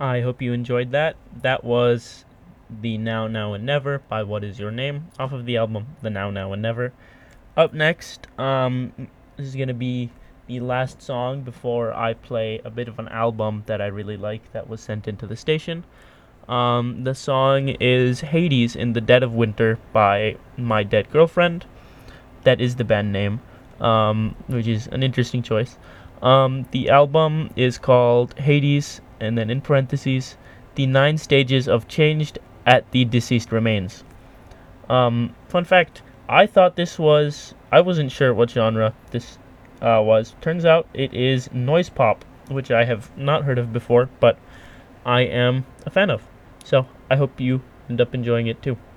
I hope you enjoyed that. That was the Now, Now, and Never by What Is Your Name off of the album The Now, Now, and Never. Up next, this is gonna be the last song before I play a bit of an album that I really like that was sent into the station. The song is Hades in the Dead of Winter by My Dead Girlfriend. That is the band name, which is an interesting choice. The album is called Hades, and then in parentheses, the 9 stages of changed at the deceased remains. Fun fact, I wasn't sure what genre this was. Turns out it is noise pop, which I have not heard of before, but I am a fan of. So I hope you end up enjoying it too.